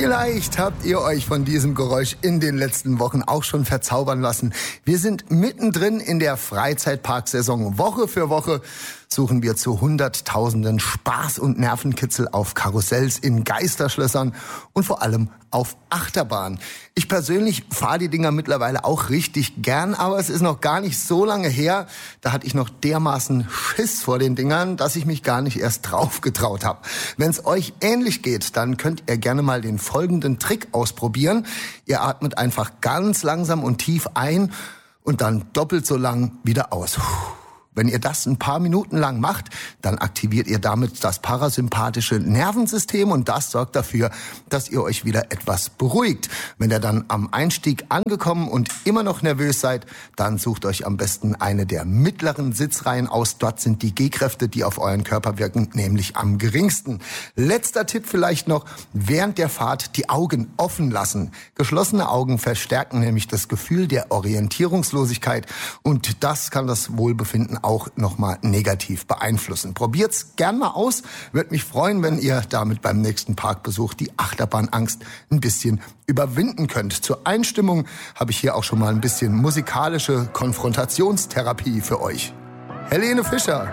Vielleicht habt ihr euch von diesem Geräusch in den letzten Wochen auch schon verzaubern lassen. Wir sind mittendrin in der Freizeitparksaison. Woche für Woche suchen wir zu Hunderttausenden Spaß und Nervenkitzel auf Karussells, in Geisterschlössern und vor allem auf Achterbahn. Ich persönlich fahre die Dinger mittlerweile auch richtig gern, aber es ist noch gar nicht so lange her. Da hatte ich noch dermaßen Schiss vor den Dingern, dass ich mich gar nicht erst drauf getraut habe. Wenn es euch ähnlich geht, dann könnt ihr gerne mal den folgenden Trick ausprobieren. Ihr atmet einfach ganz langsam und tief ein und dann doppelt so lang wieder aus. Wenn ihr das ein paar Minuten lang macht, dann aktiviert ihr damit das parasympathische Nervensystem und das sorgt dafür, dass ihr euch wieder etwas beruhigt. Wenn ihr dann am Einstieg angekommen und immer noch nervös seid, dann sucht euch am besten eine der mittleren Sitzreihen aus. Dort sind die G-Kräfte, die auf euren Körper wirken, nämlich am geringsten. Letzter Tipp vielleicht noch, während der Fahrt die Augen offen lassen. Geschlossene Augen verstärken nämlich das Gefühl der Orientierungslosigkeit und das kann das Wohlbefinden auch nochmal negativ beeinflussen. Probiert's gern mal aus. Würde mich freuen, wenn ihr damit beim nächsten Parkbesuch die Achterbahnangst ein bisschen überwinden könnt. Zur Einstimmung habe ich hier auch schon mal ein bisschen musikalische Konfrontationstherapie für euch. Helene Fischer,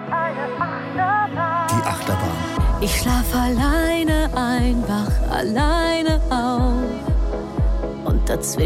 die Achterbahn. Ich schlaf alleine ein, wach alleine auf und dazwischen